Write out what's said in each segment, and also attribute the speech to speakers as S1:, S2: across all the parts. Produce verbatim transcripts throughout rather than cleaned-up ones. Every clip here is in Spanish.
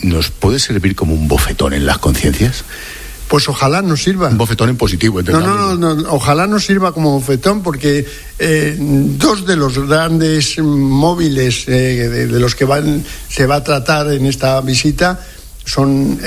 S1: ¿nos puede servir como un bofetón en las conciencias?
S2: Pues ojalá nos sirva.
S1: Un bofetón en positivo,
S2: no, no, no, no, ojalá nos sirva como bofetón, porque eh, dos de los grandes móviles eh, de, de los que van se va a tratar en esta visita son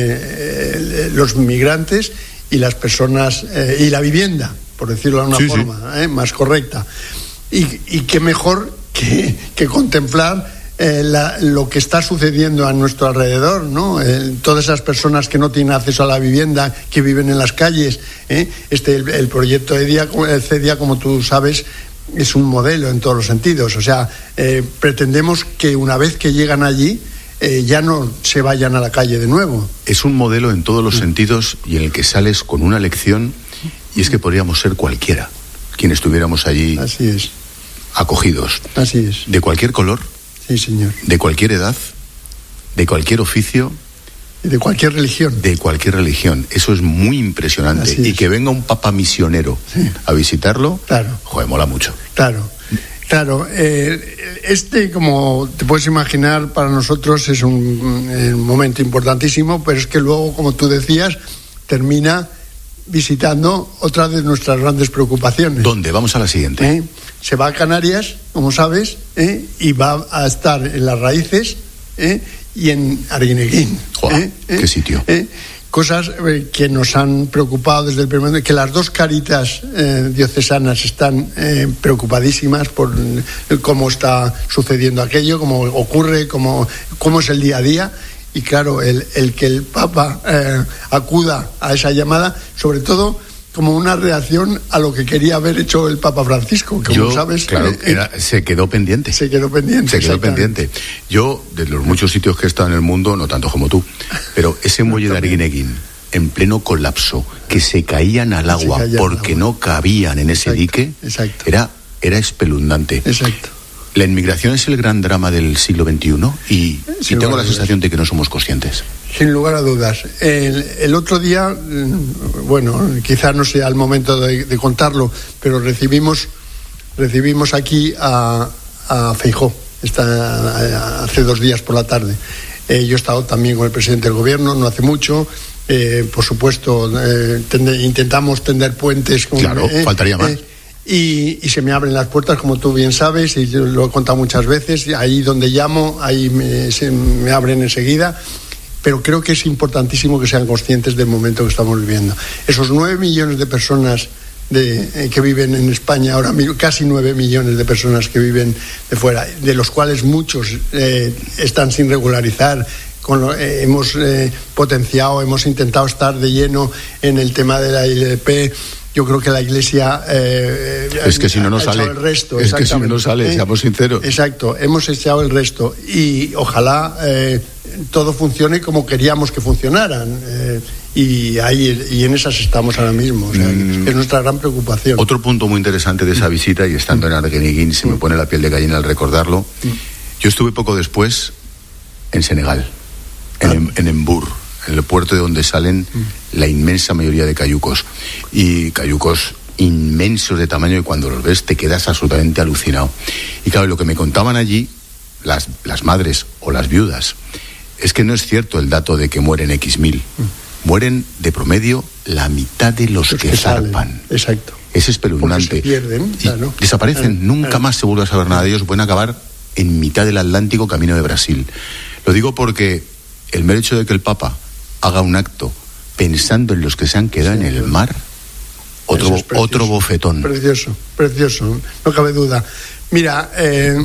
S2: eh, los migrantes y las personas eh, y la vivienda, por decirlo de una
S1: sí,
S2: forma
S1: sí.
S2: Eh, más correcta. Y, y qué mejor que, que contemplar Eh, la, lo que está sucediendo a nuestro alrededor, ¿no? Eh, todas esas personas que no tienen acceso a la vivienda, que viven en las calles. ¿eh? Este, el, el proyecto EDIA, el CEDIA, como tú sabes, es un modelo en todos los sentidos. O sea, eh, pretendemos que una vez que llegan allí, eh, ya no se vayan a la calle de nuevo.
S1: Es un modelo en todos los sentidos y en el que sales con una lección, y es que podríamos ser cualquiera, quienes estuviéramos allí.
S2: Así es.
S1: Acogidos.
S2: Así es.
S1: De cualquier color.
S2: Sí, señor.
S1: De cualquier edad, de cualquier oficio.
S2: De cualquier religión.
S1: De cualquier religión. Eso es muy impresionante.
S2: Así es.
S1: Y que venga un papa misionero sí. a visitarlo,
S2: claro.
S1: joder, mola mucho.
S2: Claro, claro. Eh, este, como te puedes imaginar, para nosotros es un, un momento importantísimo, pero es que luego, como tú decías, termina visitando otra de nuestras grandes preocupaciones.
S1: ¿Dónde? Vamos a la siguiente.
S2: ¿Eh? Se va a Canarias, como sabes, ¿eh? y va a estar en Las Raíces ¿eh? y en Arguineguín.
S1: ¿Eh? ¿Qué sitio?
S2: ¿Eh? Cosas eh, que nos han preocupado desde el primer momento, que las dos caritas eh, diocesanas están eh, preocupadísimas por eh, cómo está sucediendo aquello, cómo ocurre, cómo, cómo es el día a día. Y claro, el, el que el Papa eh, acuda a esa llamada, sobre todo como una reacción a lo que quería haber hecho el Papa Francisco, que como
S1: Yo,
S2: sabes...
S1: Claro,
S2: eh,
S1: era, se quedó pendiente.
S2: Se quedó pendiente.
S1: Se quedó pendiente. Yo, de los muchos sitios que he estado en el mundo, no tanto como tú, pero ese muelle de Arguineguín, en pleno colapso, que se caían al agua porque no cabían en ese
S2: exacto,
S1: dique,
S2: exacto.
S1: Era, era espeluznante.
S2: Exacto.
S1: La inmigración es el gran drama del siglo veintiuno y, y tengo la sensación de que no somos conscientes.
S2: Sin lugar a dudas. El, el otro día, bueno, quizás no sea el momento de, de contarlo, pero recibimos recibimos aquí a, a Feijóo, está, hace dos días por la tarde. Eh, yo he estado también con el presidente del gobierno, no hace mucho. Eh, por supuesto, eh, tende, intentamos tender puentes. Con,
S1: claro,
S2: eh,
S1: faltaría más.
S2: Eh, Y, y se me abren las puertas, como tú bien sabes, y yo lo he contado muchas veces. Ahí donde llamo, ahí me, se me abren enseguida. Pero creo que es importantísimo que sean conscientes del momento que estamos viviendo. Esos nueve millones de personas de, eh, que viven en España ahora, casi nueve millones de personas que viven de fuera, de los cuales muchos eh, están sin regularizar. Con lo, eh, hemos eh, potenciado, hemos intentado estar de lleno en el tema de la I L P. Yo creo que la Iglesia eh,
S1: es que si no nos
S2: ha
S1: sale
S2: echado el resto.
S1: Es que si no nos sale, ¿eh? Seamos sinceros.
S2: Exacto, hemos echado el resto y ojalá eh, todo funcione como queríamos que funcionaran eh, y ahí y en esas estamos ahora mismo. O sea, mm. Es nuestra gran preocupación.
S1: Otro punto muy interesante de esa visita, y estando en Arguineguín se me pone la piel de gallina al recordarlo. Yo estuve poco después en Senegal, en, ah. en Embur, en el puerto de donde salen mm. la inmensa mayoría de cayucos, y cayucos inmensos de tamaño, y cuando los ves te quedas absolutamente alucinado. Y claro, lo que me contaban allí las, las madres o las viudas es que no es cierto el dato de que mueren X mil, mm. mueren de promedio la mitad de los, los que, que zarpan.
S2: Exacto.
S1: Es espeluznante.
S2: Se pierden, claro.
S1: Desaparecen, claro, nunca claro. más se vuelve a saber nada de ellos, pueden acabar en mitad del Atlántico camino de Brasil. Lo digo porque el mero hecho de que el Papa haga un acto pensando en los que se han quedado sí, en el mar, otro, es otro bofetón.
S2: Precioso, precioso, no cabe duda. Mira, eh,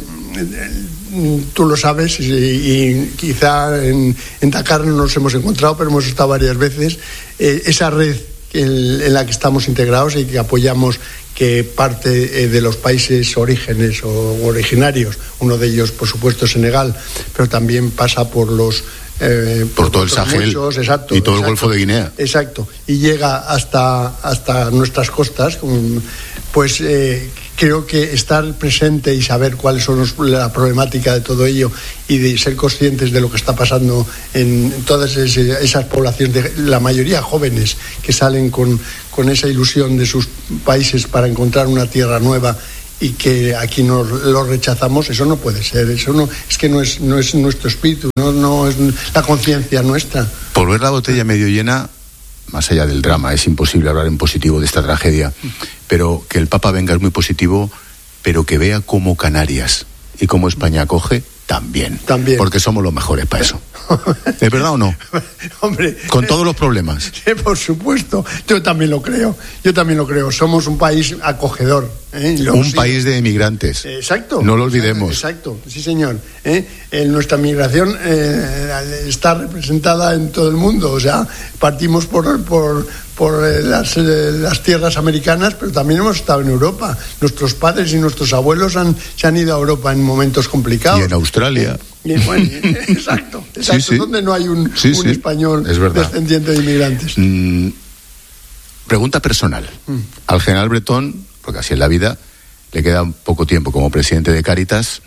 S2: tú lo sabes, y, y quizá en, en Dakar no nos hemos encontrado, pero hemos estado varias veces. Eh, esa red en, en la que estamos integrados y que apoyamos, que parte eh, de los países orígenes o originarios, uno de ellos, por supuesto, es Senegal, pero también pasa por los
S1: Eh, por, por todo el Sahel
S2: muchos, exacto,
S1: y todo
S2: exacto,
S1: el Golfo de Guinea.
S2: Exacto, y llega hasta, hasta nuestras costas, pues eh, creo que estar presente y saber cuáles son los, la problemática de todo ello y de ser conscientes de lo que está pasando en todas ese, esas poblaciones, de, la mayoría jóvenes que salen con, con esa ilusión de sus países para encontrar una tierra nueva y que aquí nos lo rechazamos, eso no puede ser, eso no es que no es no es nuestro espíritu, no no es la conciencia nuestra.
S1: Por ver la botella medio llena, más allá del drama, es imposible hablar en positivo de esta tragedia, pero que el Papa venga es muy positivo, pero que vea cómo Canarias y cómo España acoge también,
S2: también,
S1: porque somos los mejores para eso. ¿Es verdad o no?
S2: Hombre,
S1: con todos los problemas.
S2: Sí, por supuesto, yo también lo creo, yo también lo creo. Somos un país acogedor. ¿eh?
S1: Un sí. país de emigrantes.
S2: Exacto.
S1: No lo olvidemos.
S2: Exacto, exacto. Sí, señor. ¿eh? En nuestra migración eh, está representada en todo el mundo. O sea, partimos por por, por eh, las, eh, las tierras americanas, pero también hemos estado en Europa. Nuestros padres y nuestros abuelos han, se han ido a Europa en momentos complicados.
S1: Y en Australia.
S2: Y, bueno, exacto, exacto. Sí, sí. Donde no hay un,
S1: sí,
S2: un
S1: sí.
S2: español
S1: es
S2: descendiente de inmigrantes.
S1: Mm, pregunta personal. Mm. Al general Bretón, porque así es la vida, le queda poco tiempo como presidente de Cáritas.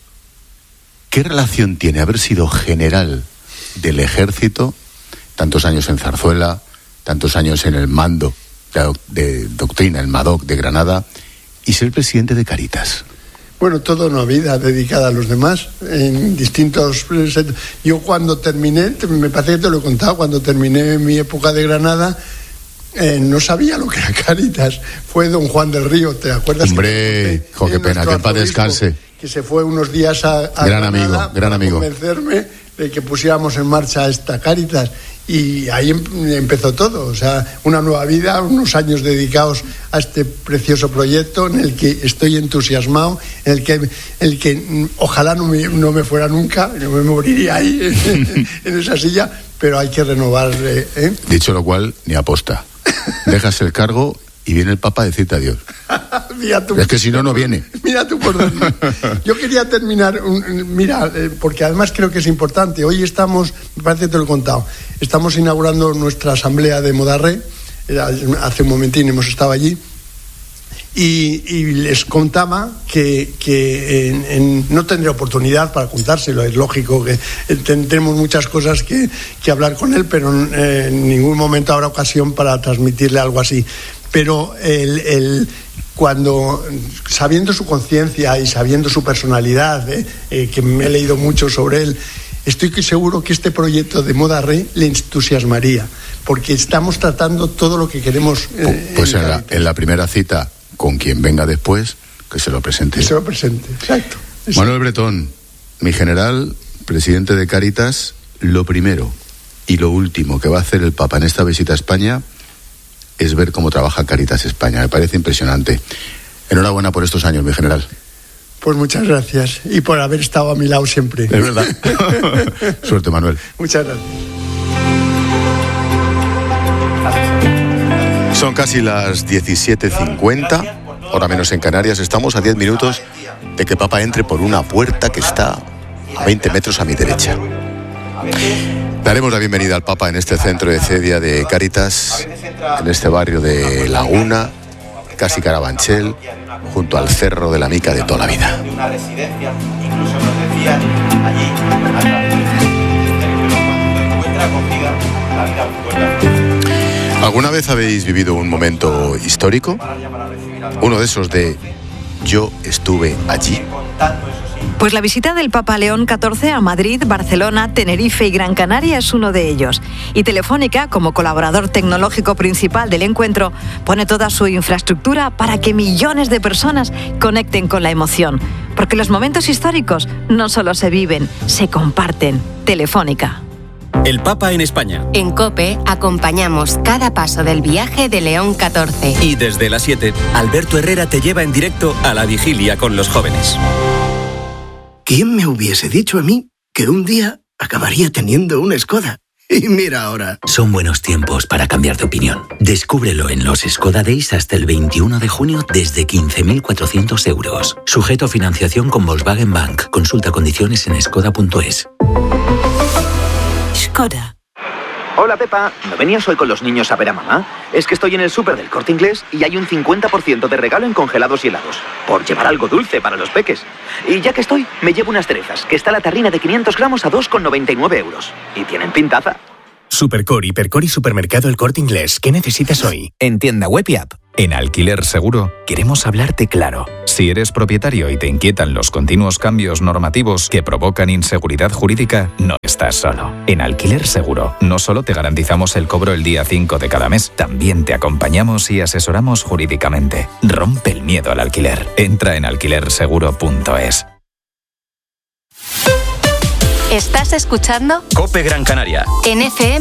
S1: ¿Qué relación tiene haber sido general del ejército, tantos años en Zarzuela, tantos años en el mando de, de doctrina, el MADOC de Granada, y ser presidente de Cáritas?
S2: Bueno, toda una vida dedicada a los demás, en distintos... Yo cuando terminé, me parece que te lo he contado, cuando terminé mi época de Granada, eh, no sabía lo que era Cáritas. Fue don Juan del Río, ¿te acuerdas?
S1: Hombre, jo, qué pena, que en paz descanse.
S2: Que se fue unos días a, a
S1: gran
S2: Granada
S1: amigo, gran amigo.
S2: para convencerme de que pusiéramos en marcha esta Cáritas. Y ahí empezó todo, o sea, una nueva vida, unos años dedicados a este precioso proyecto en el que estoy entusiasmado, en el que, en el que ojalá no me, no me fuera nunca, yo me moriría ahí en, en esa silla, pero hay que renovar. ¿eh?
S1: Dicho lo cual, ni aposta. Dejas el cargo y viene el Papa a decirte adiós.
S2: tú,
S1: es que si no, no viene.
S2: Mira tú por dónde. Yo quería terminar, un, mira, eh, porque además creo que es importante. Hoy estamos, me parece que te lo he contado, estamos inaugurando nuestra asamblea de Modarré. Hace un momentín hemos estado allí. Y, y les contaba que, que en, en, no tendré oportunidad para contárselo, es lógico que ten, tenemos muchas cosas que, que hablar con él, pero en, en ningún momento habrá ocasión para transmitirle algo así. Pero el, el, cuando, sabiendo su conciencia y sabiendo su personalidad, eh, eh, que me he leído mucho sobre él, estoy seguro que este proyecto de Modarré le entusiasmaría, porque estamos tratando todo lo que queremos. Eh,
S1: pues en, en, la, en la primera cita, con quien venga después, que se lo presente.
S2: Que se lo presente, exacto. exacto.
S1: Manuel Bretón, mi general, presidente de Cáritas, lo primero y lo último que va a hacer el Papa en esta visita a España es ver cómo trabaja Cáritas España. Me parece impresionante. Enhorabuena por estos años, mi general.
S2: Pues muchas gracias. Y por haber estado a mi lado siempre.
S1: Es verdad. Suerte, Manuel.
S2: Muchas gracias.
S1: Son casi las diecisiete cincuenta, hora menos en Canarias. Estamos a diez minutos de que Papa entre por una puerta que está a veinte metros a mi derecha. Daremos la bienvenida al Papa en este centro de cedia de Cáritas, en este barrio de Laguna, casi Carabanchel, junto al Cerro de la Mica de toda la vida. ¿Alguna vez habéis vivido un momento histórico? Uno de esos de yo estuve allí.
S3: Pues la visita del Papa León catorce a Madrid, Barcelona, Tenerife y Gran Canaria es uno de ellos. Y Telefónica, como colaborador tecnológico principal del encuentro, pone toda su infraestructura para que millones de personas conecten con la emoción. Porque los momentos históricos no solo se viven, se comparten. Telefónica.
S4: El Papa en España.
S5: En COPE acompañamos cada paso del viaje de León catorce.
S4: Y desde las siete, Alberto Herrera te lleva en directo a la vigilia con los jóvenes.
S6: ¿Quién me hubiese dicho a mí que un día acabaría teniendo una Skoda? Y mira ahora.
S7: Son buenos tiempos para cambiar de opinión. Descúbrelo en los Skoda Days hasta el veintiuno de junio desde quince mil cuatrocientos euros. Sujeto a financiación con Volkswagen Bank. Consulta condiciones en skoda punto es.
S3: Skoda.
S8: Hola Pepa, ¿no venías hoy con los niños a ver a mamá? Es que estoy en el súper del Corte Inglés y hay un cincuenta por ciento de regalo en congelados y helados. Por llevar algo dulce para los peques. Y ya que estoy, me llevo unas cerezas, que está la tarrina de quinientos gramos a dos con noventa y nueve euros. Y tienen pintaza.
S9: Supercore, Hipercore y Supermercado El Corte Inglés. ¿Qué necesitas hoy?
S10: En tienda web y app.
S9: En Alquiler Seguro queremos hablarte claro. Si eres propietario y te inquietan los continuos cambios normativos que provocan inseguridad jurídica, no estás solo. En Alquiler Seguro no solo te garantizamos el cobro el día cinco de cada mes, también te acompañamos y asesoramos jurídicamente. Rompe el miedo al alquiler. Entra en alquiler seguro punto es.
S5: ¿Estás escuchando?
S4: COPE Gran Canaria.
S5: En F M